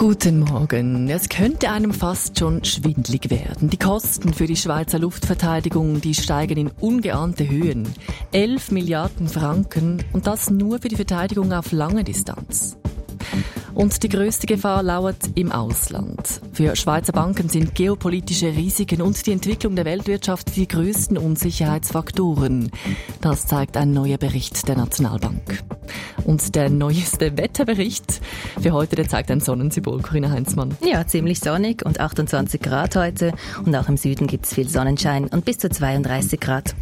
Guten Morgen. Es könnte einem fast schon schwindlig werden. Die Kosten für die Schweizer Luftverteidigung, die steigen in ungeahnte Höhen. 11 Milliarden Franken und das nur für die Verteidigung auf lange Distanz. Und die grösste Gefahr lauert im Ausland. Für Schweizer Banken sind geopolitische Risiken und die Entwicklung der Weltwirtschaft die grössten Unsicherheitsfaktoren. Das zeigt ein neuer Bericht der Nationalbank. Und der neueste Wetterbericht für heute, der zeigt ein Sonnensymbol. Corinna Heinzmann. Ja, ziemlich sonnig und 28 Grad heute. Und auch im Süden gibt es viel Sonnenschein und bis zu 32 Grad.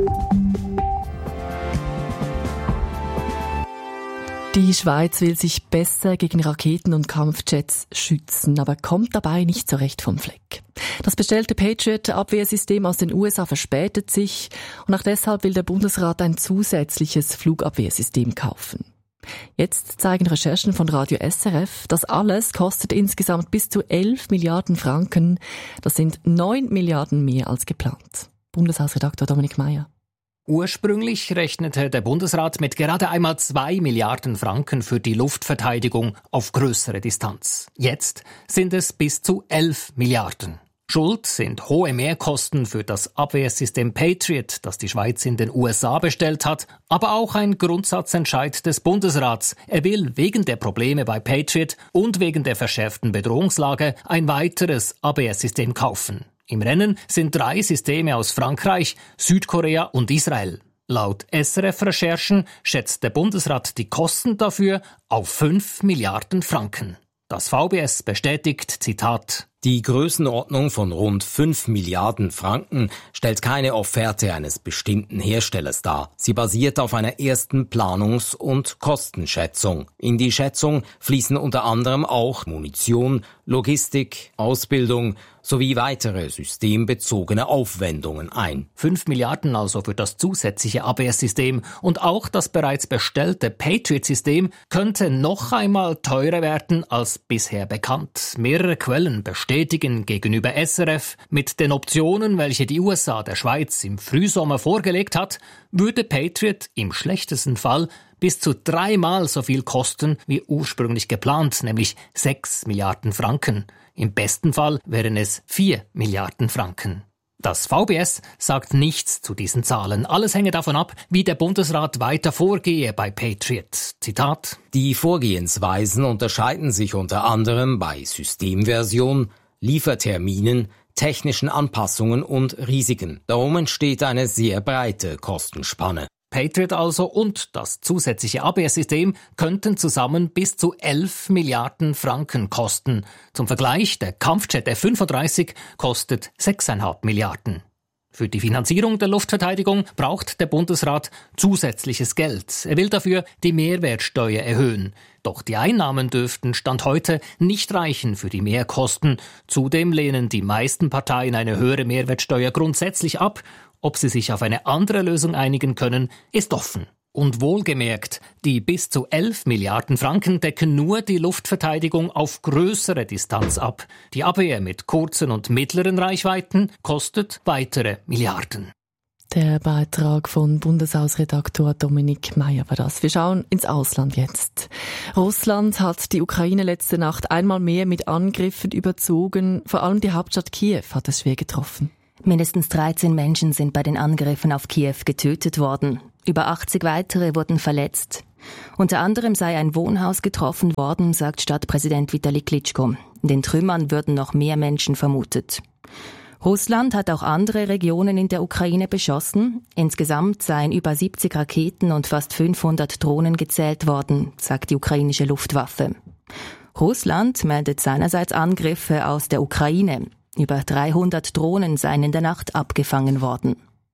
Die Schweiz will sich besser gegen Raketen und Kampfjets schützen, aber kommt dabei nicht so recht vom Fleck. Das bestellte Patriot-Abwehrsystem aus den USA verspätet sich und auch deshalb will der Bundesrat ein zusätzliches Flugabwehrsystem kaufen. Jetzt zeigen Recherchen von Radio SRF, das alles kostet insgesamt bis zu 11 Milliarden Franken. Das sind 9 Milliarden mehr als geplant. Bundeshausredaktor Dominik Meier. Ursprünglich rechnete der Bundesrat mit gerade einmal 2 Milliarden Franken für die Luftverteidigung auf größere Distanz. Jetzt sind es bis zu 11 Milliarden. Schuld sind hohe Mehrkosten für das Abwehrsystem Patriot, das die Schweiz in den USA bestellt hat, aber auch ein Grundsatzentscheid des Bundesrats. Er will wegen der Probleme bei Patriot und wegen der verschärften Bedrohungslage ein weiteres Abwehrsystem kaufen. Im Rennen sind 3 Systeme aus Frankreich, Südkorea und Israel. Laut SRF-Recherchen schätzt der Bundesrat die Kosten dafür auf 5 Milliarden Franken. Das VBS bestätigt, Zitat: Die Größenordnung von rund 5 Milliarden Franken stellt keine Offerte eines bestimmten Herstellers dar. Sie basiert auf einer ersten Planungs- und Kostenschätzung. In die Schätzung fließen unter anderem auch Munition, Logistik, Ausbildung sowie weitere systembezogene Aufwendungen ein. 5 Milliarden also für das zusätzliche Abwehrsystem und auch das bereits bestellte Patriot-System könnte noch einmal teurer werden als bisher bekannt. Mehrere Quellen bestätigen gegenüber SRF, mit den Optionen, welche die USA der Schweiz im Frühsommer vorgelegt hat, würde Patriot im schlechtesten Fall bis zu 3-mal so viel kosten wie ursprünglich geplant, nämlich 6 Milliarden Franken. Im besten Fall wären es 4 Milliarden Franken. Das VBS sagt nichts zu diesen Zahlen. Alles hänge davon ab, wie der Bundesrat weiter vorgehe bei Patriot. Zitat: Die Vorgehensweisen unterscheiden sich unter anderem bei Systemversion, Lieferterminen, technischen Anpassungen und Risiken. Darum entsteht eine sehr breite Kostenspanne. Patriot also und das zusätzliche Abwehrsystem könnten zusammen bis zu 11 Milliarden Franken kosten. Zum Vergleich, der Kampfjet F-35 kostet 6,5 Milliarden. Für die Finanzierung der Luftverteidigung braucht der Bundesrat zusätzliches Geld. Er will dafür die Mehrwertsteuer erhöhen. Doch die Einnahmen dürften Stand heute nicht reichen für die Mehrkosten. Zudem lehnen die meisten Parteien eine höhere Mehrwertsteuer grundsätzlich ab. Ob sie sich auf eine andere Lösung einigen können, ist offen. Und wohlgemerkt, die bis zu 11 Milliarden Franken decken nur die Luftverteidigung auf größere Distanz ab. Die Abwehr mit kurzen und mittleren Reichweiten kostet weitere Milliarden. Der Beitrag von Bundeshausredaktor Dominik Meier war das. Wir schauen ins Ausland jetzt. Russland hat die Ukraine letzte Nacht einmal mehr mit Angriffen überzogen. Vor allem die Hauptstadt Kiew hat es schwer getroffen. Mindestens 13 Menschen sind bei den Angriffen auf Kiew getötet worden. Über 80 weitere wurden verletzt. Unter anderem sei ein Wohnhaus getroffen worden, sagt Stadtpräsident Vitali Klitschko. In den Trümmern würden noch mehr Menschen vermutet. Russland hat auch andere Regionen in der Ukraine beschossen. Insgesamt seien über 70 Raketen und fast 500 Drohnen gezählt worden, sagt die ukrainische Luftwaffe. Russland meldet seinerseits Angriffe aus der Ukraine. Über 300 Drohnen seien in der Nacht abgefangen worden.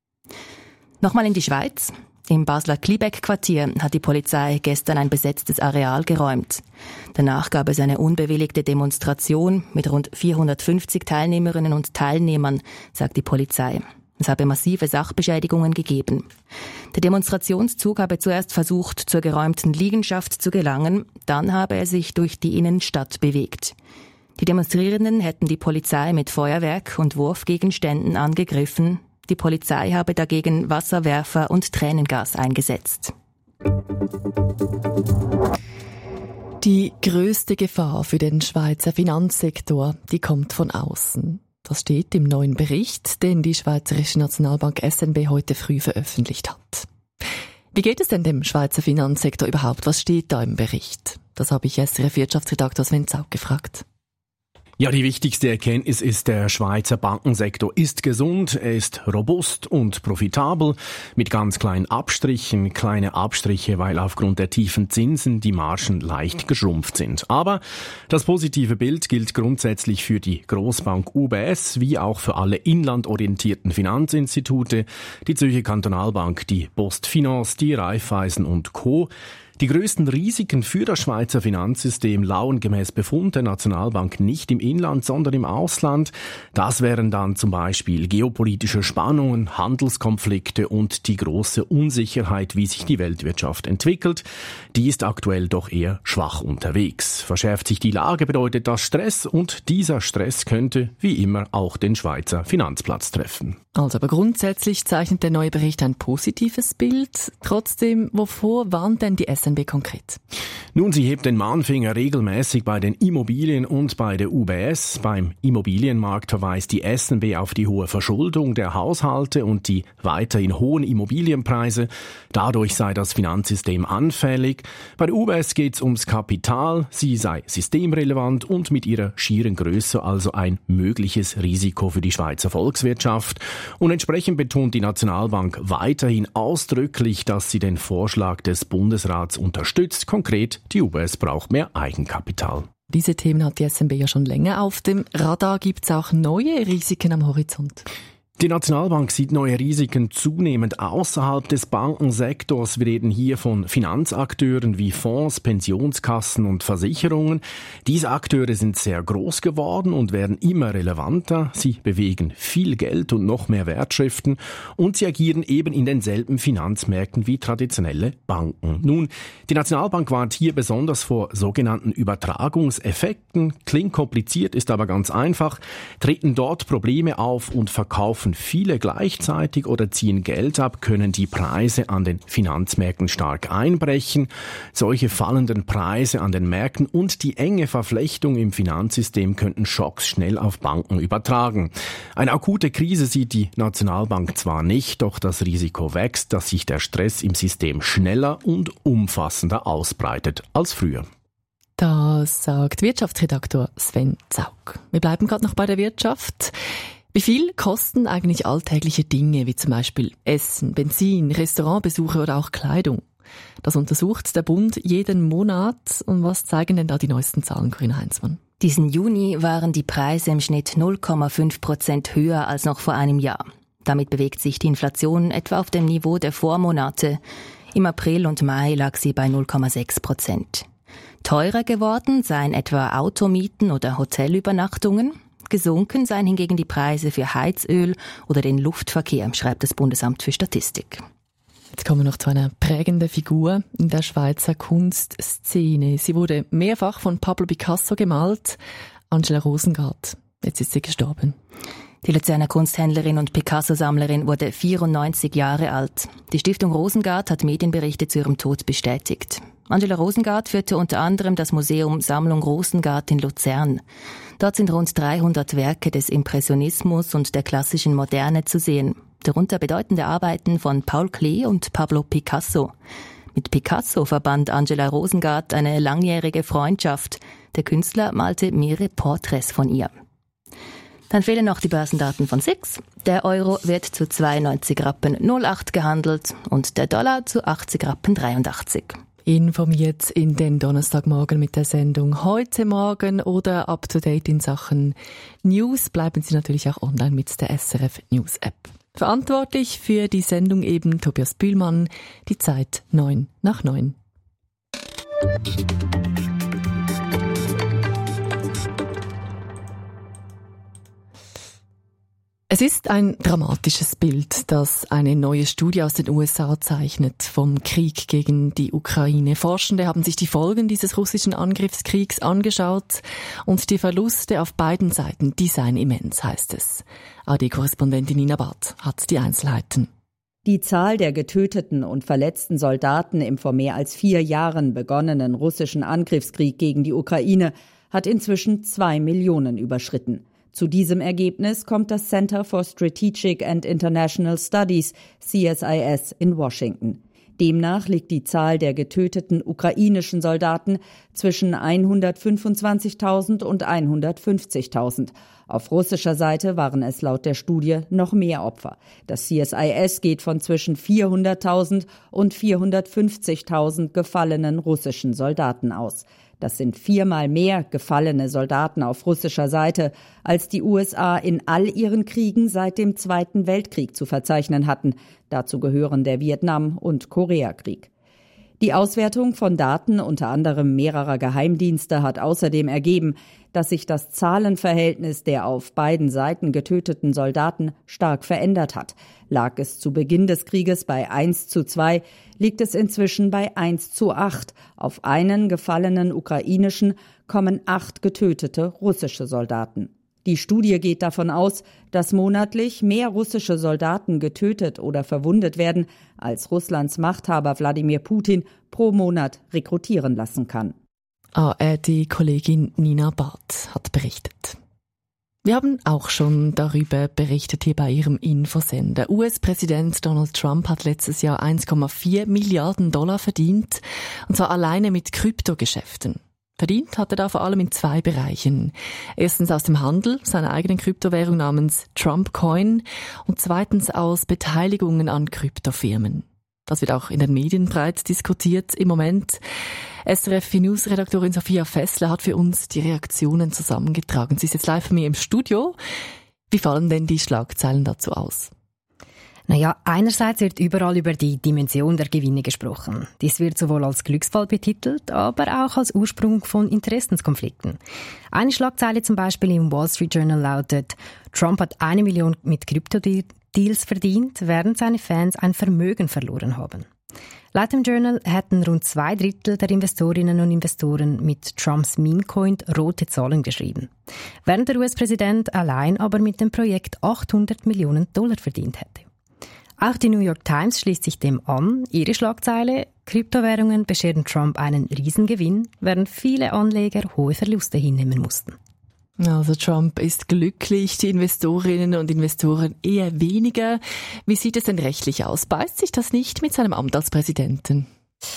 Nochmal in die Schweiz. Im Basler Kliebeck-Quartier hat die Polizei gestern ein besetztes Areal geräumt. Danach gab es eine unbewilligte Demonstration mit rund 450 Teilnehmerinnen und Teilnehmern, sagt die Polizei. Es habe massive Sachbeschädigungen gegeben. Der Demonstrationszug habe zuerst versucht, zur geräumten Liegenschaft zu gelangen, dann habe er sich durch die Innenstadt bewegt. Die Demonstrierenden hätten die Polizei mit Feuerwerk und Wurfgegenständen angegriffen. Die Polizei habe dagegen Wasserwerfer und Tränengas eingesetzt. Die grösste Gefahr für den Schweizer Finanzsektor, die kommt von außen. Das steht im neuen Bericht, den die Schweizerische Nationalbank SNB heute früh veröffentlicht hat. Wie geht es denn dem Schweizer Finanzsektor überhaupt? Was steht da im Bericht? Das habe ich SRF-Wirtschaftsredaktor Sven Zaug gefragt. Ja, die wichtigste Erkenntnis ist, der Schweizer Bankensektor ist gesund, er ist robust und profitabel, mit ganz kleinen Abstrichen, kleine Abstriche, weil aufgrund der tiefen Zinsen die Margen leicht geschrumpft sind. Aber das positive Bild gilt grundsätzlich für die Grossbank UBS, wie auch für alle inlandorientierten Finanzinstitute, die Zürcher Kantonalbank, die PostFinance, die Raiffeisen und Co. Die größten Risiken für das Schweizer Finanzsystem lauern gemäß Befund der Nationalbank nicht im Inland, sondern im Ausland. Das wären dann zum Beispiel geopolitische Spannungen, Handelskonflikte und die große Unsicherheit, wie sich die Weltwirtschaft entwickelt. Die ist aktuell doch eher schwach unterwegs. Verschärft sich die Lage, bedeutet das Stress, und dieser Stress könnte wie immer auch den Schweizer Finanzplatz treffen. Also, aber grundsätzlich zeichnet der neue Bericht ein positives Bild. Trotzdem, wovor warnt denn die SNB konkret? Nun, sie hebt den Mahnfinger regelmäßig bei den Immobilien und bei der UBS. Beim Immobilienmarkt verweist die SNB auf die hohe Verschuldung der Haushalte und die weiterhin hohen Immobilienpreise. Dadurch sei das Finanzsystem anfällig. Bei der UBS geht es ums Kapital. Sie sei systemrelevant und mit ihrer schieren Größe also ein mögliches Risiko für die Schweizer Volkswirtschaft. Und entsprechend betont die Nationalbank weiterhin ausdrücklich, dass sie den Vorschlag des Bundesrats unterstützt. Konkret, die UBS braucht mehr Eigenkapital. Diese Themen hat die SNB ja schon länger auf dem Radar. Gibt es auch neue Risiken am Horizont? Die Nationalbank sieht neue Risiken zunehmend außerhalb des Bankensektors. Wir reden hier von Finanzakteuren wie Fonds, Pensionskassen und Versicherungen. Diese Akteure sind sehr groß geworden und werden immer relevanter. Sie bewegen viel Geld und noch mehr Wertschriften und sie agieren eben in denselben Finanzmärkten wie traditionelle Banken. Nun, die Nationalbank warnt hier besonders vor sogenannten Übertragungseffekten. Klingt kompliziert, ist aber ganz einfach. Treten dort Probleme auf und verkaufen viele gleichzeitig oder ziehen Geld ab, können die Preise an den Finanzmärkten stark einbrechen. Solche fallenden Preise an den Märkten und die enge Verflechtung im Finanzsystem könnten Schocks schnell auf Banken übertragen. Eine akute Krise sieht die Nationalbank zwar nicht, doch das Risiko wächst, dass sich der Stress im System schneller und umfassender ausbreitet als früher. Das sagt Wirtschaftsredaktor Sven Zaug. Wir bleiben gerade noch bei der Wirtschaft. Wie viel kosten eigentlich alltägliche Dinge, wie zum Beispiel Essen, Benzin, Restaurantbesuche oder auch Kleidung? Das untersucht der Bund jeden Monat. Und was zeigen denn da die neuesten Zahlen, Corinna Heinzmann? Diesen Juni waren die Preise im Schnitt 0,5% höher als noch vor einem Jahr. Damit bewegt sich die Inflation etwa auf dem Niveau der Vormonate. Im April und Mai lag sie bei 0,6%. Teurer geworden seien etwa Automieten oder Hotelübernachtungen. Gesunken seien hingegen die Preise für Heizöl oder den Luftverkehr, schreibt das Bundesamt für Statistik. Jetzt kommen wir noch zu einer prägenden Figur in der Schweizer Kunstszene. Sie wurde mehrfach von Pablo Picasso gemalt, Angela Rosengart. Jetzt ist sie gestorben. Die Luzerner Kunsthändlerin und Picasso-Sammlerin wurde 94 Jahre alt. Die Stiftung Rosengart hat Medienberichte zu ihrem Tod bestätigt. Angela Rosengart führte unter anderem das Museum Sammlung Rosengart in Luzern. Dort sind rund 300 Werke des Impressionismus und der klassischen Moderne zu sehen. Darunter bedeutende Arbeiten von Paul Klee und Pablo Picasso. Mit Picasso verband Angela Rosengart eine langjährige Freundschaft. Der Künstler malte mehrere Porträts von ihr. Dann fehlen noch die Börsendaten von SIX. Der Euro wird zu 92,08 gehandelt und der Dollar zu 80,83. Informiert in den Donnerstagmorgen mit der Sendung Heute Morgen oder up to date in Sachen News. Bleiben Sie natürlich auch online mit der SRF News App. Verantwortlich für die Sendung eben Tobias Bühlmann. Die Zeit 9:09. Es ist ein dramatisches Bild, das eine neue Studie aus den USA zeichnet vom Krieg gegen die Ukraine. Forschende haben sich die Folgen dieses russischen Angriffskriegs angeschaut und die Verluste auf beiden Seiten, die seien immens, heißt es. AD-Korrespondentin Nina Barth hat die Einzelheiten. Die Zahl der getöteten und verletzten Soldaten im vor mehr als 4 Jahren begonnenen russischen Angriffskrieg gegen die Ukraine hat inzwischen 2 Millionen überschritten. Zu diesem Ergebnis kommt das Center for Strategic and International Studies, CSIS, in Washington. Demnach liegt die Zahl der getöteten ukrainischen Soldaten zwischen 125.000 und 150.000. Auf russischer Seite waren es laut der Studie noch mehr Opfer. Das CSIS geht von zwischen 400.000 und 450.000 gefallenen russischen Soldaten aus. Das sind 4-mal mehr gefallene Soldaten auf russischer Seite, als die USA in all ihren Kriegen seit dem Zweiten Weltkrieg zu verzeichnen hatten. Dazu gehören der Vietnam- und Koreakrieg. Die Auswertung von Daten unter anderem mehrerer Geheimdienste hat außerdem ergeben, dass sich das Zahlenverhältnis der auf beiden Seiten getöteten Soldaten stark verändert hat. Lag es zu Beginn des Krieges bei 1:2, liegt es inzwischen bei 1:8. Auf einen gefallenen ukrainischen kommen 8 getötete russische Soldaten. Die Studie geht davon aus, dass monatlich mehr russische Soldaten getötet oder verwundet werden, als Russlands Machthaber Wladimir Putin pro Monat rekrutieren lassen kann. ARD-Kollegin Nina Barth hat berichtet. Wir haben auch schon darüber berichtet hier bei Ihrem Infosender. US-Präsident Donald Trump hat letztes Jahr 1,4 Milliarden $1,4 verdient, und zwar alleine mit Kryptogeschäften. Verdient hat er da vor allem in 2 Bereichen. Erstens aus dem Handel seiner eigenen Kryptowährung namens Trump Coin und zweitens aus Beteiligungen an Kryptofirmen. Das wird auch in den Medien breit diskutiert im Moment. SRF-News-Redaktorin Sophia Fessler hat für uns die Reaktionen zusammengetragen. Sie ist jetzt live bei mir im Studio. Wie fallen denn die Schlagzeilen dazu aus? Naja, einerseits wird überall über die Dimension der Gewinne gesprochen. Dies wird sowohl als Glücksfall betitelt, aber auch als Ursprung von Interessenskonflikten. Eine Schlagzeile zum Beispiel im Wall Street Journal lautet: Trump hat 1 Million mit Kryptodeals verdient, während seine Fans ein Vermögen verloren haben. Laut dem Journal hätten rund 2/3 der Investorinnen und Investoren mit Trumps Meme-Coin rote Zahlen geschrieben, während der US-Präsident allein aber mit dem Projekt $800 Millionen verdient hätte. Auch die New York Times schließt sich dem an. Ihre Schlagzeile: Kryptowährungen bescheren Trump einen Riesengewinn, während viele Anleger hohe Verluste hinnehmen mussten. Also Trump ist glücklich, die Investorinnen und Investoren eher weniger. Wie sieht es denn rechtlich aus? Beißt sich das nicht mit seinem Amt als Präsidenten?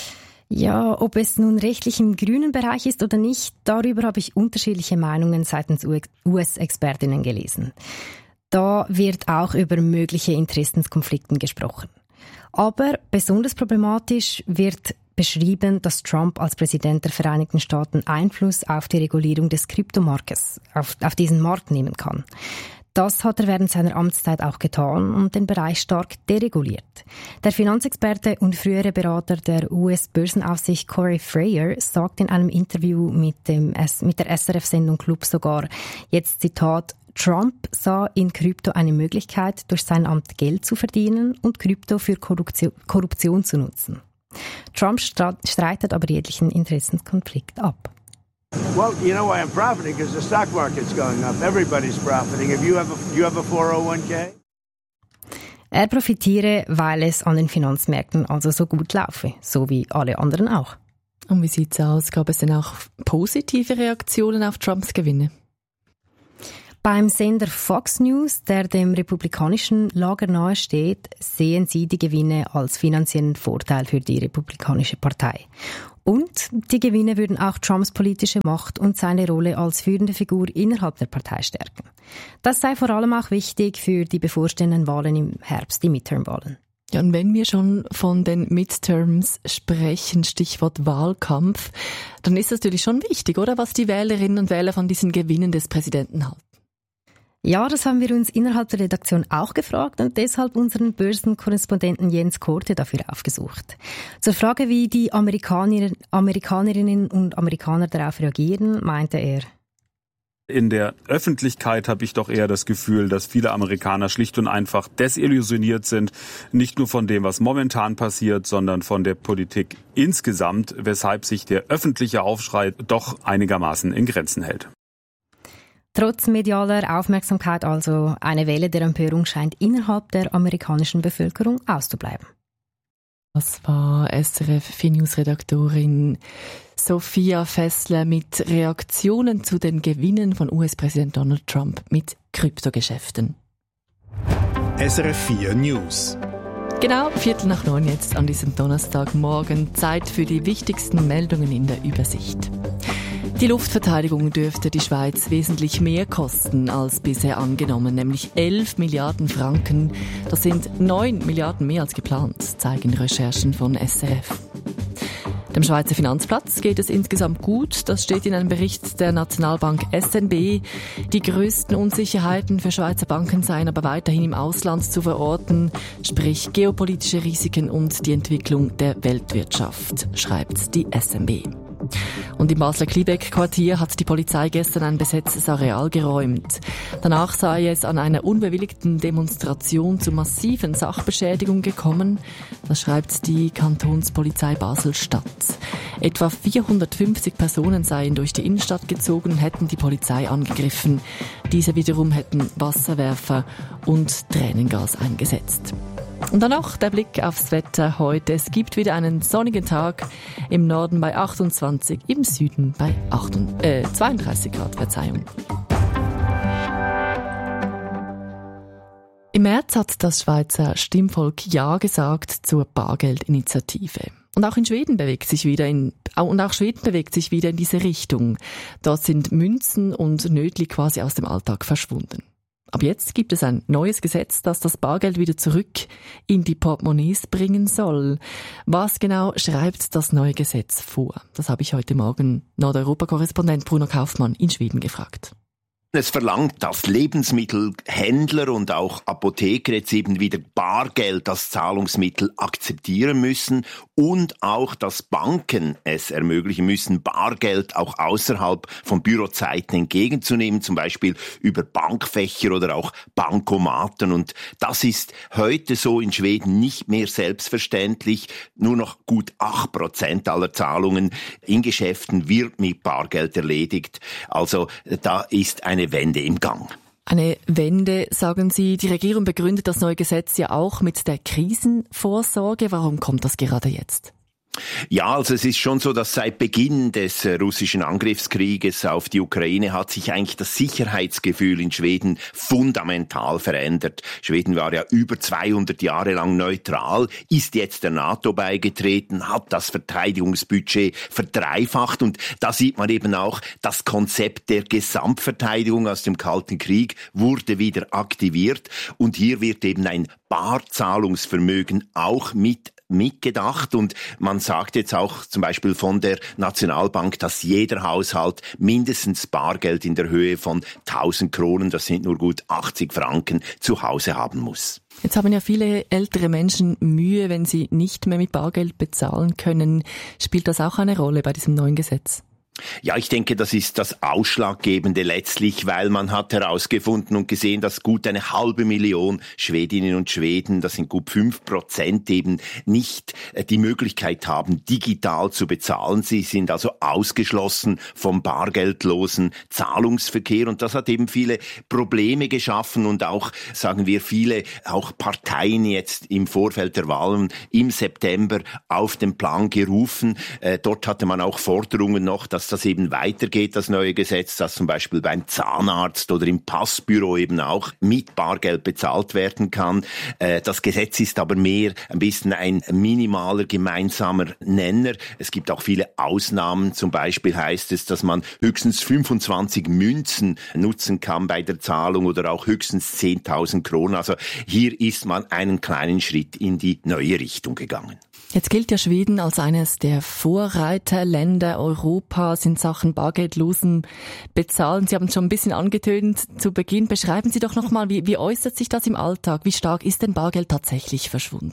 Ja, ob es nun rechtlich im grünen Bereich ist oder nicht, darüber habe ich unterschiedliche Meinungen seitens US-Expertinnen gelesen. Da wird auch über mögliche Interessenskonflikte gesprochen. Aber besonders problematisch wird beschrieben, dass Trump als Präsident der Vereinigten Staaten Einfluss auf die Regulierung des Kryptomarktes, auf diesen Markt nehmen kann. Das hat er während seiner Amtszeit auch getan und den Bereich stark dereguliert. Der Finanzexperte und frühere Berater der US-Börsenaufsicht Corey Frayer sagt in einem Interview mit der SRF-Sendung Club sogar, jetzt Zitat: Trump sah in Krypto eine Möglichkeit, durch sein Amt Geld zu verdienen und Krypto für Korruption zu nutzen. Trump streitet aber jeglichen Interessenskonflikt ab. Well, you know why I'm profiting? Because the stock market's going up. Everybody's profiting. If you have a 401k? Er profitiere, weil es an den Finanzmärkten also so gut laufe, so wie alle anderen auch. Und wie sieht's aus? Gab es denn auch positive Reaktionen auf Trumps Gewinne? Beim Sender Fox News, der dem republikanischen Lager nahesteht, sehen sie die Gewinne als finanziellen Vorteil für die republikanische Partei. Und die Gewinne würden auch Trumps politische Macht und seine Rolle als führende Figur innerhalb der Partei stärken. Das sei vor allem auch wichtig für die bevorstehenden Wahlen im Herbst, die Midterm-Wahlen. Ja, und wenn wir schon von den Midterms sprechen, Stichwort Wahlkampf, dann ist das natürlich schon wichtig, oder? Was die Wählerinnen und Wähler von diesen Gewinnen des Präsidenten halten. Ja, das haben wir uns innerhalb der Redaktion auch gefragt und deshalb unseren Börsenkorrespondenten Jens Korte dafür aufgesucht. Zur Frage, wie die Amerikanerinnen und Amerikaner darauf reagieren, meinte er: In der Öffentlichkeit habe ich doch eher das Gefühl, dass viele Amerikaner schlicht und einfach desillusioniert sind, nicht nur von dem, was momentan passiert, sondern von der Politik insgesamt, weshalb sich der öffentliche Aufschrei doch einigermaßen in Grenzen hält. Trotz medialer Aufmerksamkeit also eine Welle der Empörung scheint innerhalb der amerikanischen Bevölkerung auszubleiben. Das war SRF 4 News-Redaktorin Sophia Fessler mit Reaktionen zu den Gewinnen von US-Präsident Donald Trump mit Kryptogeschäften. SRF 4 News. Genau, 8:45 jetzt an diesem Donnerstagmorgen. Zeit für die wichtigsten Meldungen in der Übersicht. Die Luftverteidigung dürfte die Schweiz wesentlich mehr kosten als bisher angenommen, nämlich 11 Milliarden Franken. Das sind 9 Milliarden mehr als geplant, zeigen Recherchen von SRF. Dem Schweizer Finanzplatz geht es insgesamt gut. Das steht in einem Bericht der Nationalbank SNB. Die größten Unsicherheiten für Schweizer Banken seien aber weiterhin im Ausland zu verorten, sprich geopolitische Risiken und die Entwicklung der Weltwirtschaft, schreibt die SNB. Und im Basler Kliebeck-Quartier hat die Polizei gestern ein besetztes Areal geräumt. Danach sei es an einer unbewilligten Demonstration zu massiven Sachbeschädigungen gekommen. Das schreibt die Kantonspolizei Basel-Stadt. Etwa 450 Personen seien durch die Innenstadt gezogen und hätten die Polizei angegriffen. Diese wiederum hätten Wasserwerfer und Tränengas eingesetzt. Und dann noch der Blick aufs Wetter heute. Es gibt wieder einen sonnigen Tag, im Norden bei 28, im Süden bei 32 Grad. Im März hat das Schweizer Stimmvolk Ja gesagt zur Bargeldinitiative. Und auch Schweden bewegt sich wieder in diese Richtung. Dort sind Münzen und Nötli quasi aus dem Alltag verschwunden. Aber jetzt gibt es ein neues Gesetz, das das Bargeld wieder zurück in die Portemonnaies bringen soll. Was genau schreibt das neue Gesetz vor? Das habe ich heute Morgen Nordeuropa-Korrespondent Bruno Kaufmann in Schweden gefragt. Es verlangt, dass Lebensmittelhändler und auch Apotheker jetzt eben wieder Bargeld als Zahlungsmittel akzeptieren müssen und auch, dass Banken es ermöglichen müssen, Bargeld auch außerhalb von Bürozeiten entgegenzunehmen, zum Beispiel über Bankfächer oder auch Bankomaten. Und das ist heute so in Schweden nicht mehr selbstverständlich. Nur noch gut 8% aller Zahlungen in Geschäften wird mit Bargeld erledigt. Also da ist eine Wende im Gang. Eine Wende, sagen Sie. Die Regierung begründet das neue Gesetz ja auch mit der Krisenvorsorge. Warum kommt das gerade jetzt? Ja, also es ist schon so, dass seit Beginn des russischen Angriffskrieges auf die Ukraine hat sich eigentlich das Sicherheitsgefühl in Schweden fundamental verändert. Schweden war ja über 200 Jahre lang neutral, ist jetzt der NATO beigetreten, hat das Verteidigungsbudget verdreifacht und da sieht man eben auch, das Konzept der Gesamtverteidigung aus dem Kalten Krieg wurde wieder aktiviert und hier wird eben ein Barzahlungsvermögen auch mitgedacht und man sagt jetzt auch zum Beispiel von der Nationalbank, dass jeder Haushalt mindestens Bargeld in der Höhe von 1000 Kronen, das sind nur gut 80 Franken, zu Hause haben muss. Jetzt haben ja viele ältere Menschen Mühe, wenn sie nicht mehr mit Bargeld bezahlen können. Spielt das auch eine Rolle bei diesem neuen Gesetz? Ja, ich denke, das ist das Ausschlaggebende letztlich, weil man hat herausgefunden und gesehen, dass gut 500.000 Schwedinnen und Schweden, das sind gut 5%, eben nicht die Möglichkeit haben, digital zu bezahlen. Sie sind also ausgeschlossen vom bargeldlosen Zahlungsverkehr und das hat eben viele Probleme geschaffen und auch, sagen wir, viele auch Parteien jetzt im Vorfeld der Wahlen im September auf den Plan gerufen. Dort hatte man auch Forderungen noch, dass das eben weitergeht, das neue Gesetz, dass zum Beispiel beim Zahnarzt oder im Passbüro eben auch mit Bargeld bezahlt werden kann. Das Gesetz ist aber mehr ein bisschen ein minimaler gemeinsamer Nenner. Es gibt auch viele Ausnahmen. Zum Beispiel heißt es, dass man höchstens 25 Münzen nutzen kann bei der Zahlung oder auch höchstens 10.000 Kronen. Also hier ist man einen kleinen Schritt in die neue Richtung gegangen. Jetzt gilt ja Schweden als eines der Vorreiterländer Europas in Sachen bargeldlosen Bezahlen. Sie haben es schon ein bisschen angetönt zu Beginn. Beschreiben Sie doch nochmal, wie äußert sich das im Alltag? Wie stark ist denn Bargeld tatsächlich verschwunden?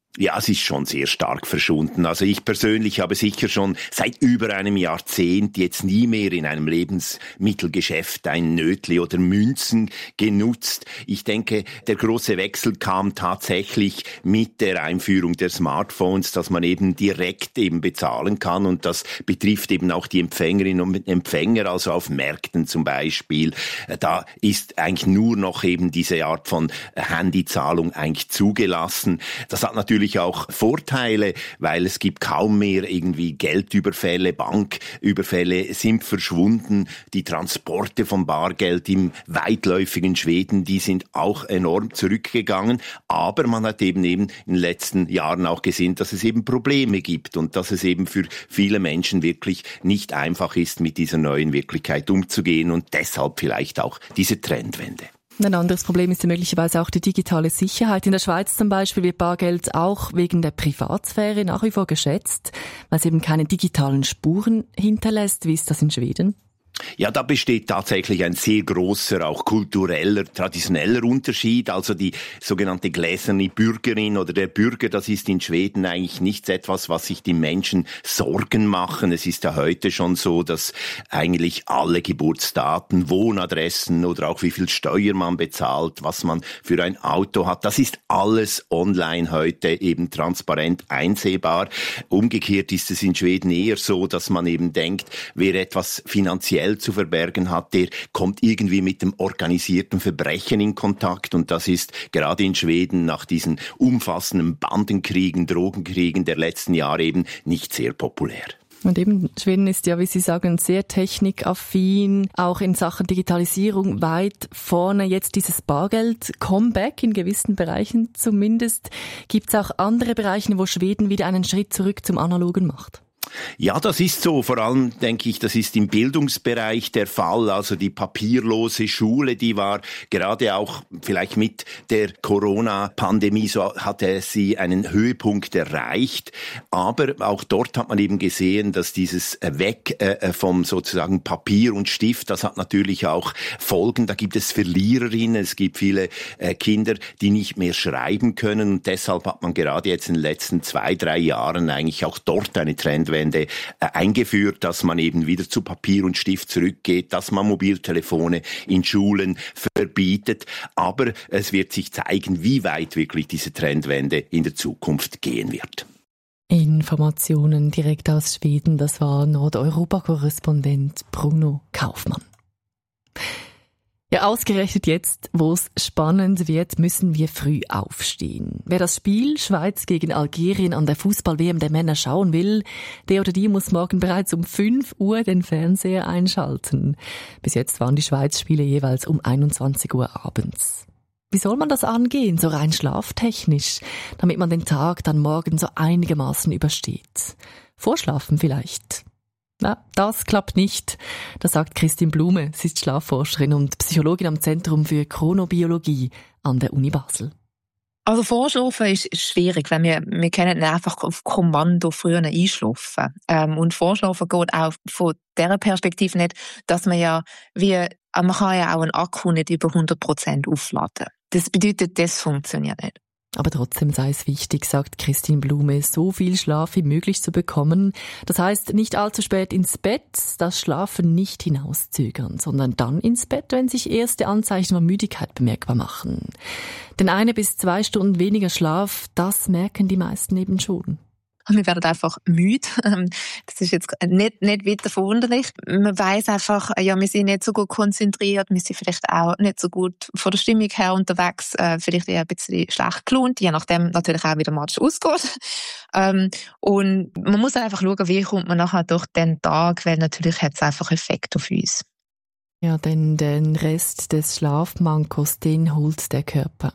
Ja, es ist schon sehr stark verschwunden. Also ich persönlich habe sicher schon seit über einem Jahrzehnt jetzt nie mehr in einem Lebensmittelgeschäft ein Nötli oder Münzen genutzt. Ich denke, der große Wechsel kam tatsächlich mit der Einführung der Smartphones, dass man eben direkt eben bezahlen kann, und das betrifft eben auch die Empfängerinnen und Empfänger, also auf Märkten zum Beispiel. Da ist eigentlich nur noch eben diese Art von Handyzahlung eigentlich zugelassen. Das hat natürlich auch Vorteile, weil es gibt kaum mehr irgendwie Geldüberfälle, Banküberfälle sind verschwunden. Die Transporte von Bargeld im weitläufigen Schweden, die sind auch enorm zurückgegangen. Aber man hat eben in den letzten Jahren auch gesehen, dass es eben Probleme gibt und dass es eben für viele Menschen wirklich nicht einfach ist, mit dieser neuen Wirklichkeit umzugehen, und deshalb vielleicht auch diese Trendwende. Ein anderes Problem ist ja möglicherweise auch die digitale Sicherheit. In der Schweiz zum Beispiel wird Bargeld auch wegen der Privatsphäre nach wie vor geschätzt, weil es eben keine digitalen Spuren hinterlässt. Wie ist das in Schweden? Ja, da besteht tatsächlich ein sehr großer, auch kultureller, traditioneller Unterschied. Also die sogenannte gläserne Bürgerin oder der Bürger, das ist in Schweden eigentlich nichts etwas, was sich die Menschen Sorgen machen. Es ist ja heute schon so, dass eigentlich alle Geburtsdaten, Wohnadressen oder auch wie viel Steuer man bezahlt, was man für ein Auto hat, das ist alles online heute eben transparent einsehbar. Umgekehrt ist es in Schweden eher so, dass man eben denkt, wer etwas finanziell zu verbergen hat, der kommt irgendwie mit dem organisierten Verbrechen in Kontakt, und das ist gerade in Schweden nach diesen umfassenden Bandenkriegen, Drogenkriegen der letzten Jahre eben nicht sehr populär. Und eben, Schweden ist ja, wie Sie sagen, sehr technikaffin, auch in Sachen Digitalisierung weit vorne. Jetzt dieses Bargeld-Comeback in gewissen Bereichen zumindest. Gibt es auch andere Bereiche, wo Schweden wieder einen Schritt zurück zum Analogen macht? Ja, das ist so. Vor allem denke ich, das ist im Bildungsbereich der Fall. Also die papierlose Schule, die war gerade auch vielleicht mit der Corona-Pandemie, so hatte sie einen Höhepunkt erreicht. Aber auch dort hat man eben gesehen, dass dieses Weg vom sozusagen Papier und Stift, das hat natürlich auch Folgen. Da gibt es Verliererinnen, es gibt viele Kinder, die nicht mehr schreiben können. Und deshalb hat man gerade jetzt in den letzten 2-3 Jahren eigentlich auch dort eine Trendwende eingeführt, dass man eben wieder zu Papier und Stift zurückgeht, dass man Mobiltelefone in Schulen verbietet. Aber es wird sich zeigen, wie weit wirklich diese Trendwende in der Zukunft gehen wird. Informationen direkt aus Schweden, das war Nordeuropa-Korrespondent Bruno Kaufmann. Ja, ausgerechnet jetzt, wo es spannend wird, müssen wir früh aufstehen. Wer das Spiel Schweiz gegen Algerien an der Fußball-WM der Männer schauen will, der oder die muss morgen bereits um 5 Uhr den Fernseher einschalten. Bis jetzt waren die Schweiz-Spiele jeweils um 21 Uhr abends. Wie soll man das angehen, so rein schlaftechnisch, damit man den Tag dann morgen so einigermaßen übersteht? Vorschlafen vielleicht? Na, das klappt nicht. Das sagt Christine Blume. Sie ist Schlafforscherin und Psychologin am Zentrum für Chronobiologie an der Uni Basel. Also Vorschlafen ist schwierig, weil wir können nicht einfach auf Kommando früher einschlafen. Und Vorschlafen geht auch von dieser Perspektive nicht, dass man man kann ja auch einen Akku nicht über 100% aufladen. Das bedeutet, das funktioniert nicht. Aber trotzdem sei es wichtig, sagt Christine Blume, so viel Schlaf wie möglich zu bekommen. Das heißt, nicht allzu spät ins Bett, das Schlafen nicht hinauszögern, sondern dann ins Bett, wenn sich erste Anzeichen von Müdigkeit bemerkbar machen. Denn 1 bis 2 Stunden weniger Schlaf, das merken die meisten eben schon. Wir werden einfach müde. Das ist jetzt nicht weiter verwunderlich. Man weiss einfach, wir sind nicht so gut konzentriert, wir sind vielleicht auch nicht so gut von der Stimmung her unterwegs, vielleicht eher ein bisschen schlecht gelaunt, je nachdem natürlich auch, wie der Match ausgeht. Und man muss einfach schauen, wie kommt man nachher durch den Tag, weil natürlich hat es einfach Effekt auf uns. Ja, denn den Rest des Schlafmankos, den holt der Körper.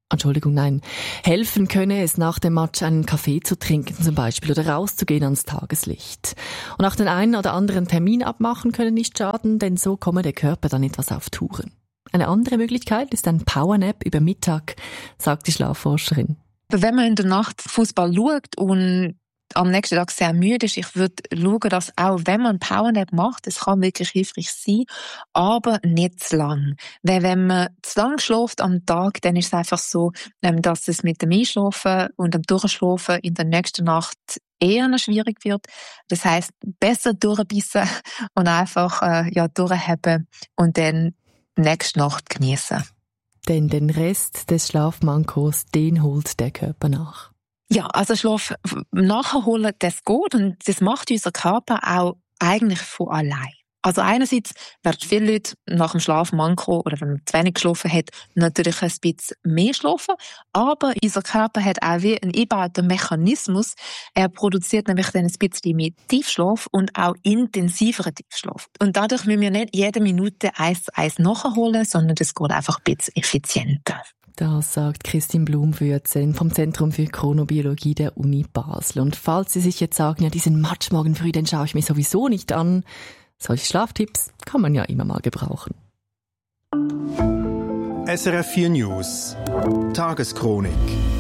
Helfen könne es nach dem Match einen Kaffee zu trinken zum Beispiel oder rauszugehen ans Tageslicht. Und auch den einen oder anderen Termin abmachen könne nicht schaden, denn so komme der Körper dann etwas auf Touren. Eine andere Möglichkeit ist ein Powernap über Mittag, sagt die Schlafforscherin. Wenn man in der Nacht Fußball schaut und am nächsten Tag sehr müde ist, ich würde schauen, dass auch wenn man Powernap macht, es kann wirklich hilfreich sein, aber nicht zu lang. Weil wenn man zu lang schläft am Tag, dann ist es einfach so, dass es mit dem Einschlafen und dem Durchschlafen in der nächsten Nacht eher noch schwierig wird. Das heisst, besser durchbissen und einfach durchhaben und dann nächste Nacht genießen. Denn den Rest des Schlafmankos, den holt der Körper nach. Ja, also Schlaf nachholen, das geht und das macht unser Körper auch eigentlich von allein. Also einerseits werden viele Leute nach dem Schlafmanko oder wenn man zu wenig geschlafen hat, natürlich ein bisschen mehr schlafen, aber unser Körper hat auch wie einen eingebauten Mechanismus. Er produziert nämlich dann ein bisschen mehr Tiefschlaf und auch intensiveren Tiefschlaf. Und dadurch müssen wir nicht jede Minute 1 nachholen, sondern das geht einfach ein bisschen effizienter. Das sagt Christine Blum-Würzen vom Zentrum für Chronobiologie der Uni Basel. Und falls Sie sich jetzt sagen, ja, diesen Match morgen früh, den schaue ich mir sowieso nicht an, solche Schlaftipps kann man ja immer mal gebrauchen. SRF 4 News Tageschronik.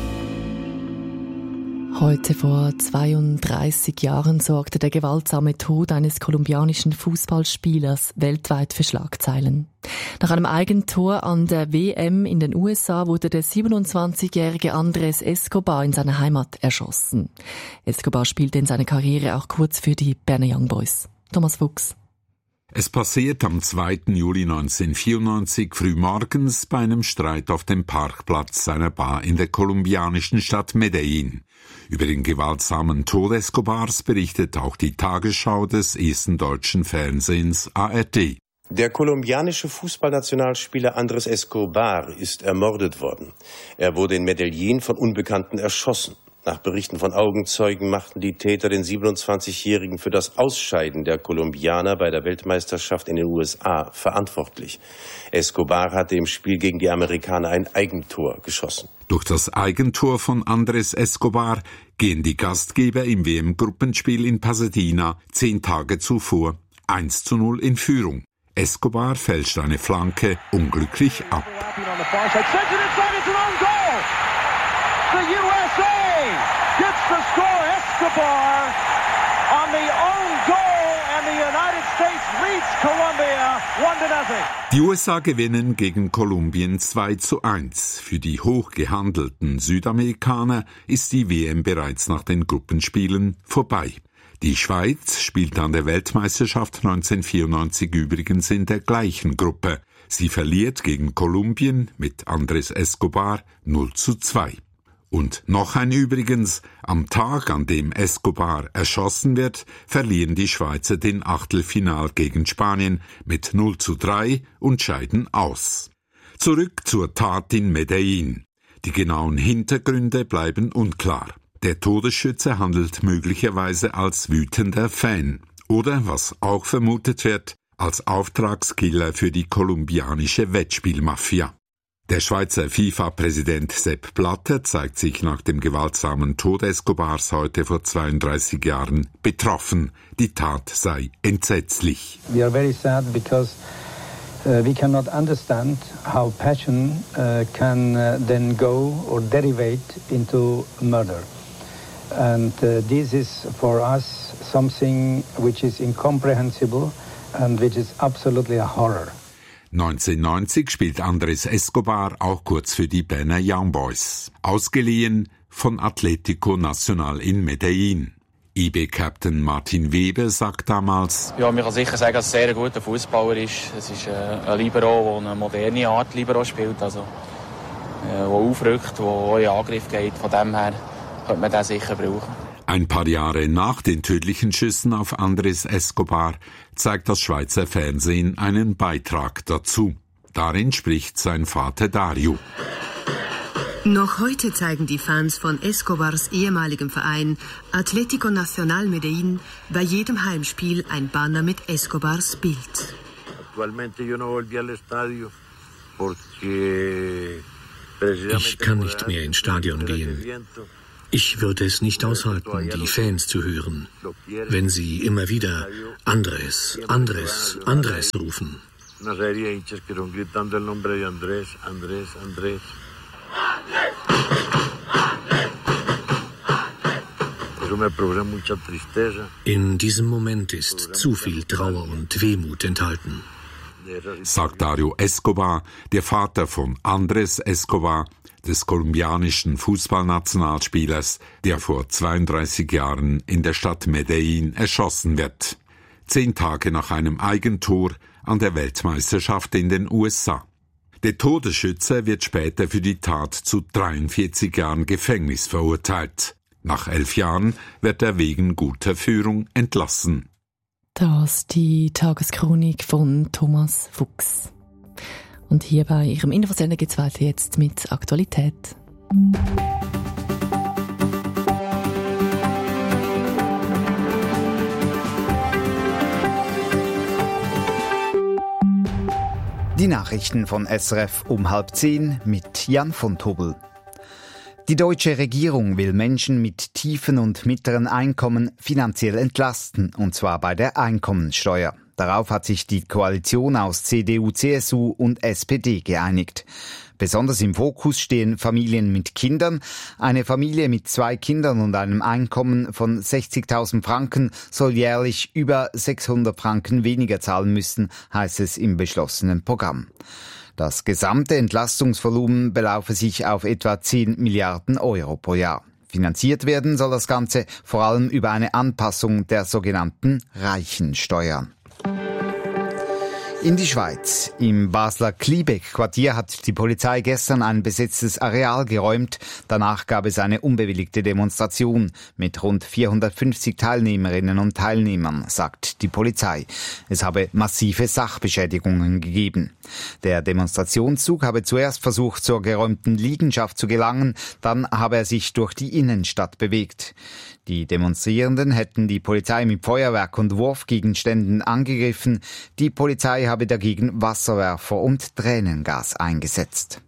Heute vor 32 Jahren sorgte der gewaltsame Tod eines kolumbianischen Fußballspielers weltweit für Schlagzeilen. Nach einem Eigentor an der WM in den USA wurde der 27-jährige Andrés Escobar in seiner Heimat erschossen. Escobar spielte in seiner Karriere auch kurz für die Berner Young Boys. Thomas Fuchs. Es passiert am 2. Juli 1994 frühmorgens bei einem Streit auf dem Parkplatz einer Bar in der kolumbianischen Stadt Medellín. Über den gewaltsamen Tod Escobars berichtet auch die Tagesschau des ersten deutschen Fernsehens ARD. Der kolumbianische Fußballnationalspieler Andrés Escobar ist ermordet worden. Er wurde in Medellín von Unbekannten erschossen. Nach Berichten von Augenzeugen machten die Täter den 27-Jährigen für das Ausscheiden der Kolumbianer bei der Weltmeisterschaft in den USA verantwortlich. Escobar hatte im Spiel gegen die Amerikaner ein Eigentor geschossen. Durch das Eigentor von Andrés Escobar gehen die Gastgeber im WM-Gruppenspiel in Pasadena 10 Tage zuvor 1:0 in Führung. Escobar fälscht eine Flanke unglücklich ab. The USA gets the score. Escobar on the own goal and the United States leads Colombia 1-0. Die USA gewinnen gegen Kolumbien 2:1. Für die hochgehandelten Südamerikaner ist die WM bereits nach den Gruppenspielen vorbei. Die Schweiz spielte an der Weltmeisterschaft 1994 übrigens in der gleichen Gruppe. Sie verliert gegen Kolumbien mit Andrés Escobar 0:2. Und noch ein übrigens, am Tag, an dem Escobar erschossen wird, verlieren die Schweizer den Achtelfinal gegen Spanien mit 0:3 und scheiden aus. Zurück zur Tat in Medellín. Die genauen Hintergründe bleiben unklar. Der Todesschütze handelt möglicherweise als wütender Fan oder, was auch vermutet wird, als Auftragskiller für die kolumbianische Wettspielmafia. Der Schweizer FIFA-Präsident Sepp Blatter zeigt sich nach dem gewaltsamen Tod Escobars heute vor 32 Jahren betroffen. Die Tat sei entsetzlich. We are very sad because we cannot understand how passion can then go or derivate into murder. And this is for us something which is incomprehensible and which is absolutely a horror. 1990 spielt Andrés Escobar auch kurz für die Berner Young Boys, ausgeliehen von Atlético Nacional in Medellín. IB-Captain Martin Weber sagt damals: Ja, man kann sicher sagen, dass er ein sehr guter Fußballer ist. Es ist ein Libero, der eine moderne Art Libero spielt, also der aufrückt, der auch in Angriff geht. Von dem her könnte man den sicher brauchen. Ein paar Jahre nach den tödlichen Schüssen auf Andrés Escobar zeigt das Schweizer Fernsehen einen Beitrag dazu. Darin spricht sein Vater Dario. Noch heute zeigen die Fans von Escobars ehemaligem Verein Atlético Nacional Medellín bei jedem Heimspiel ein Banner mit Escobars Bild. Ich kann nicht mehr ins Stadion gehen. Ich würde es nicht aushalten, die Fans zu hören, wenn sie immer wieder Andrés, Andrés, Andrés rufen. In diesem Moment ist zu viel Trauer und Wehmut enthalten, sagt Dario Escobar, der Vater von Andrés Escobar, des kolumbianischen Fußballnationalspielers, der vor 32 Jahren in der Stadt Medellín erschossen wird. 10 Tage nach einem Eigentor an der Weltmeisterschaft in den USA. Der Todesschütze wird später für die Tat zu 43 Jahren Gefängnis verurteilt. Nach 11 Jahren wird er wegen guter Führung entlassen. Das die Tageschronik von Thomas Fuchs. Und hier bei Ihrem Infosender geht es weiter jetzt mit Aktualität. Die Nachrichten von SRF um 9:30 mit Jan von Tobel. Die deutsche Regierung will Menschen mit tiefen und mittleren Einkommen finanziell entlasten, und zwar bei der Einkommensteuer. Darauf hat sich die Koalition aus CDU, CSU und SPD geeinigt. Besonders im Fokus stehen Familien mit Kindern. Eine Familie mit 2 Kindern und einem Einkommen von 60.000 Franken soll jährlich über 600 Franken weniger zahlen müssen, heißt es im beschlossenen Programm. Das gesamte Entlastungsvolumen belaufe sich auf etwa 10 Milliarden Euro pro Jahr. Finanziert werden soll das Ganze vor allem über eine Anpassung der sogenannten Reichensteuer. In die Schweiz. Im Basler Kliebeck-Quartier hat die Polizei gestern ein besetztes Areal geräumt. Danach gab es eine unbewilligte Demonstration mit rund 450 Teilnehmerinnen und Teilnehmern, sagt die Polizei. Es habe massive Sachbeschädigungen gegeben. Der Demonstrationszug habe zuerst versucht, zur geräumten Liegenschaft zu gelangen, dann habe er sich durch die Innenstadt bewegt. Die Demonstrierenden hätten die Polizei mit Feuerwerk und Wurfgegenständen angegriffen. Die Polizei habe dagegen Wasserwerfer und Tränengas eingesetzt.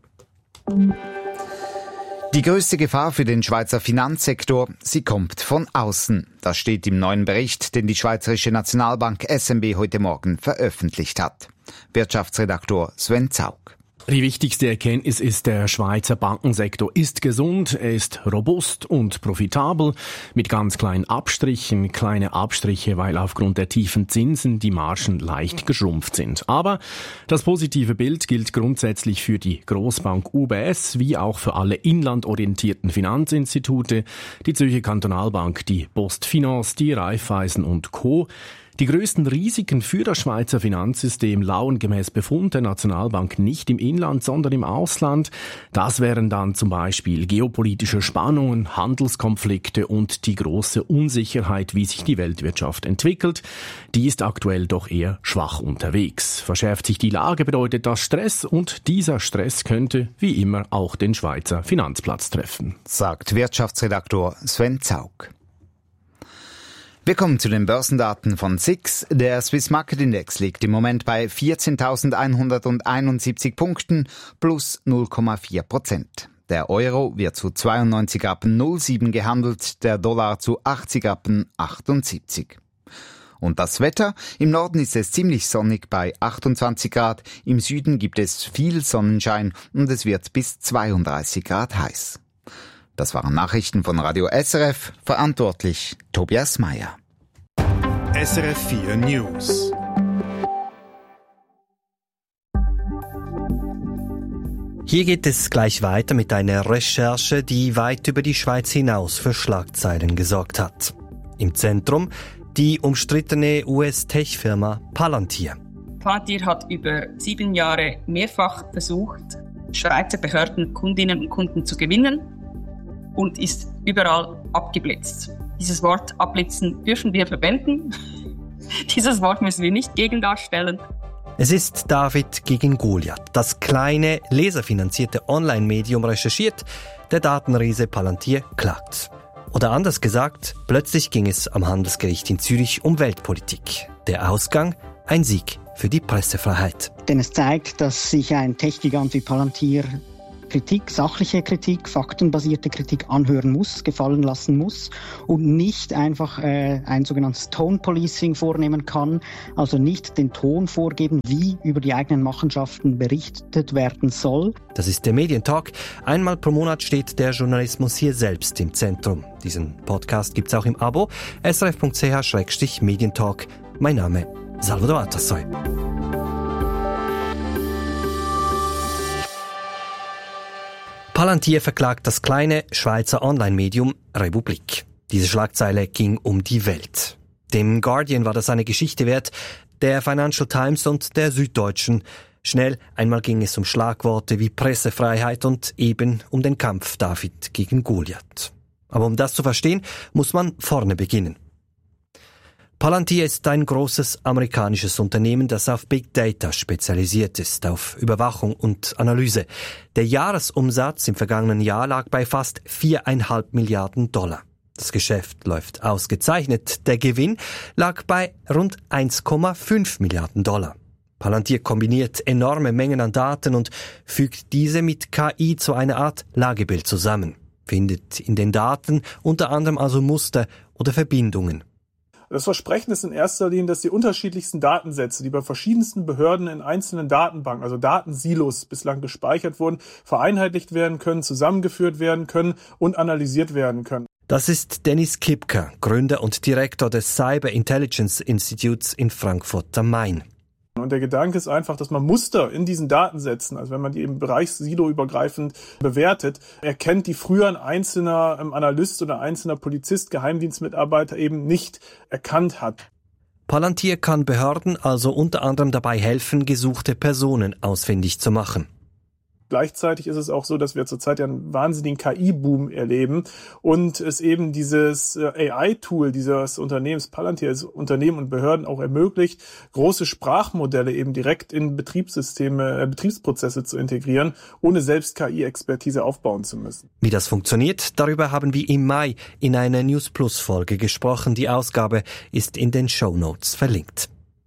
Die größte Gefahr für den Schweizer Finanzsektor, sie kommt von außen. Das steht im neuen Bericht, den die Schweizerische Nationalbank SNB heute Morgen veröffentlicht hat. Wirtschaftsredaktor Sven Zaug. Die wichtigste Erkenntnis ist, der Schweizer Bankensektor ist gesund, er ist robust und profitabel, mit ganz kleinen Abstrichen, kleine Abstriche, weil aufgrund der tiefen Zinsen die Margen leicht geschrumpft sind. Aber das positive Bild gilt grundsätzlich für die Grossbank UBS, wie auch für alle inlandorientierten Finanzinstitute, die Zürcher Kantonalbank, die PostFinance, die Raiffeisen und Co. Die größten Risiken für das Schweizer Finanzsystem lauern gemäß Befund der Nationalbank nicht im Inland, sondern im Ausland. Das wären dann zum Beispiel geopolitische Spannungen, Handelskonflikte und die große Unsicherheit, wie sich die Weltwirtschaft entwickelt. Die ist aktuell doch eher schwach unterwegs. Verschärft sich die Lage, bedeutet das Stress, und dieser Stress könnte wie immer auch den Schweizer Finanzplatz treffen, sagt Wirtschaftsredaktor Sven Zaug. Wir kommen zu den Börsendaten von SIX. Der Swiss Market Index liegt im Moment bei 14.171 Punkten plus 0,4%. Der Euro wird zu 92,07 gehandelt, der Dollar zu 80,78. Und das Wetter? Im Norden ist es ziemlich sonnig bei 28 Grad, im Süden gibt es viel Sonnenschein und es wird bis 32 Grad heiß. Das waren Nachrichten von Radio SRF, verantwortlich Tobias Meyer. SRF 4 News. Hier geht es gleich weiter mit einer Recherche, die weit über die Schweiz hinaus für Schlagzeilen gesorgt hat. Im Zentrum die umstrittene US-Tech-Firma Palantir. Palantir hat über 7 Jahre mehrfach versucht, Schweizer Behörden, Kundinnen und Kunden zu gewinnen und ist überall abgeblitzt. Dieses Wort abblitzen dürfen wir verwenden. Dieses Wort müssen wir nicht gegendarstellen. Es ist David gegen Goliath. Das kleine, leserfinanzierte Online-Medium recherchiert, der Datenriese Palantir klagt. Oder anders gesagt, plötzlich ging es am Handelsgericht in Zürich um Weltpolitik. Der Ausgang? Ein Sieg für die Pressefreiheit. Denn es zeigt, dass sich ein Tech-Gigant wie Palantir Kritik, sachliche Kritik, faktenbasierte Kritik anhören muss, gefallen lassen muss und nicht einfach ein sogenanntes Tone Policing vornehmen kann, also nicht den Ton vorgeben, wie über die eigenen Machenschaften berichtet werden soll. Das ist der Medientalk. Einmal pro Monat steht der Journalismus hier selbst im Zentrum. Diesen Podcast gibt's auch im Abo srf.ch/medientalk. Mein Name Salvador Atassoy. Palantir verklagt das kleine Schweizer Online-Medium Republik. Diese Schlagzeile ging um die Welt. Dem Guardian war das eine Geschichte wert, der Financial Times und der Süddeutschen. Schnell einmal ging es um Schlagworte wie Pressefreiheit und eben um den Kampf David gegen Goliath. Aber um das zu verstehen, muss man vorne beginnen. Palantir ist ein großes amerikanisches Unternehmen, das auf Big Data spezialisiert ist, auf Überwachung und Analyse. Der Jahresumsatz im vergangenen Jahr lag bei fast 4,5 Milliarden $. Das Geschäft läuft ausgezeichnet. Der Gewinn lag bei rund 1,5 Milliarden $. Palantir kombiniert enorme Mengen an Daten und fügt diese mit KI zu einer Art Lagebild zusammen. Findet in den Daten unter anderem also Muster oder Verbindungen. Das Versprechen ist in erster Linie, dass die unterschiedlichsten Datensätze, die bei verschiedensten Behörden in einzelnen Datenbanken, also Datensilos bislang gespeichert wurden, vereinheitlicht werden können, zusammengeführt werden können und analysiert werden können. Das ist Dennis Kipker, Gründer und Direktor des Cyber Intelligence Institutes in Frankfurt am Main. Und der Gedanke ist einfach, dass man Muster in diesen Datensätzen, also wenn man die eben bereichssiloübergreifend bewertet, erkennt, die früher ein einzelner Analyst oder einzelner Polizist, Geheimdienstmitarbeiter eben nicht erkannt hat. Palantir kann Behörden also unter anderem dabei helfen, gesuchte Personen ausfindig zu machen. Gleichzeitig ist es auch so, dass wir zurzeit ja einen wahnsinnigen KI-Boom erleben und es eben dieses AI-Tool dieses Unternehmens, Palantir, als Unternehmen und Behörden auch ermöglicht, große Sprachmodelle eben direkt in Betriebssysteme, Betriebsprozesse zu integrieren, ohne selbst KI-Expertise aufbauen zu müssen. Wie das funktioniert, darüber haben wir im Mai in einer News Plus Folge gesprochen. Die Ausgabe ist in den Shownotes verlinkt.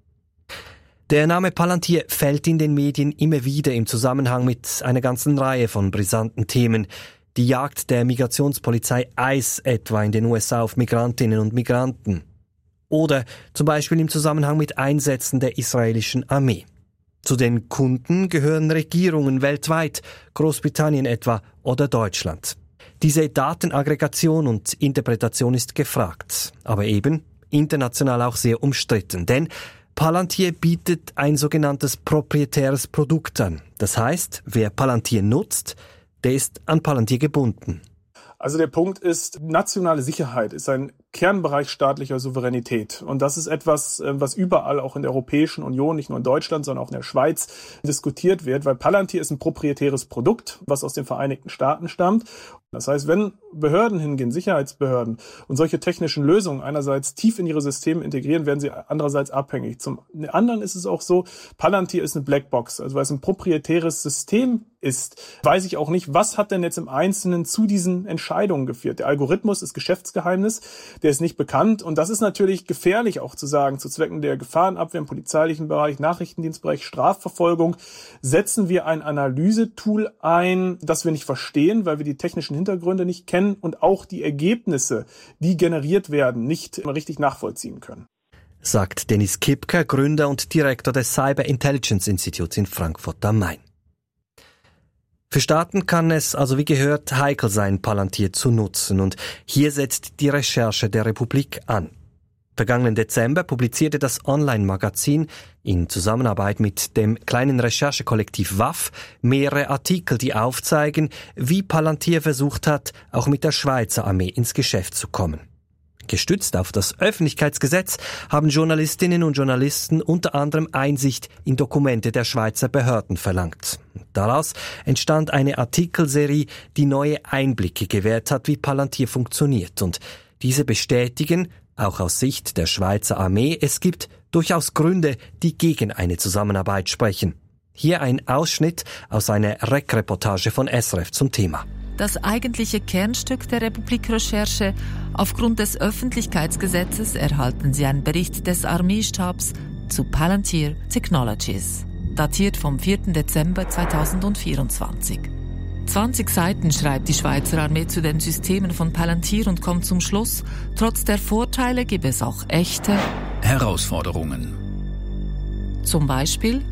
Der Name Palantir fällt in den Medien immer wieder im Zusammenhang mit einer ganzen Reihe von brisanten Themen. Die Jagd der Migrationspolizei ICE etwa in den USA auf Migrantinnen und Migranten. Oder zum Beispiel im Zusammenhang mit Einsätzen der israelischen Armee. Zu den Kunden gehören Regierungen weltweit, Großbritannien etwa oder Deutschland. Diese Datenaggregation und Interpretation ist gefragt, aber eben international auch sehr umstritten, denn Palantir bietet ein sogenanntes proprietäres Produkt an. Das heißt, wer Palantir nutzt, der ist an Palantir gebunden. Also der Punkt ist, nationale Sicherheit ist ein Kernbereich staatlicher Souveränität. Und das ist etwas, was überall auch in der Europäischen Union, nicht nur in Deutschland, sondern auch in der Schweiz diskutiert wird, weil Palantir ist ein proprietäres Produkt, was aus den Vereinigten Staaten stammt. Das heißt, wenn Behörden hingehen, Sicherheitsbehörden, und solche technischen Lösungen einerseits tief in ihre Systeme integrieren, werden sie andererseits abhängig. Zum anderen ist es auch so, Palantir ist eine Blackbox, also weil es ein proprietäres System ist, weiß ich auch nicht, was hat denn jetzt im Einzelnen zu diesen Entscheidungen geführt. Der Algorithmus ist Geschäftsgeheimnis, der ist nicht bekannt und das ist natürlich gefährlich auch zu sagen, zu Zwecken der Gefahrenabwehr im polizeilichen Bereich, Nachrichtendienstbereich, Strafverfolgung, setzen wir ein Analysetool ein, das wir nicht verstehen, weil wir die technischen Hintergründe nicht kennen und auch die Ergebnisse, die generiert werden, nicht richtig nachvollziehen können. Sagt Dennis Kipker, Gründer und Direktor des Cyber Intelligence Institutes in Frankfurt am Main. Für Staaten kann es also wie gehört heikel sein, Palantir zu nutzen und hier setzt die Recherche der Republik an. Vergangenen Dezember publizierte das Online-Magazin in Zusammenarbeit mit dem kleinen Recherchekollektiv WAF mehrere Artikel, die aufzeigen, wie Palantir versucht hat, auch mit der Schweizer Armee ins Geschäft zu kommen. Gestützt auf das Öffentlichkeitsgesetz haben Journalistinnen und Journalisten unter anderem Einsicht in Dokumente der Schweizer Behörden verlangt. Daraus entstand eine Artikelserie, die neue Einblicke gewährt hat, wie Palantir funktioniert. Und diese bestätigen, auch aus Sicht der Schweizer Armee, es gibt durchaus Gründe, die gegen eine Zusammenarbeit sprechen. Hier ein Ausschnitt aus einer REC-Reportage von SRF zum Thema. Das eigentliche Kernstück der Republik-Recherche. Aufgrund des Öffentlichkeitsgesetzes erhalten Sie einen Bericht des Armeestabs zu Palantir Technologies, datiert vom 4. Dezember 2024. 20 Seiten schreibt die Schweizer Armee zu den Systemen von Palantir und kommt zum Schluss, trotz der Vorteile gibt es auch echte Herausforderungen. Zum Beispiel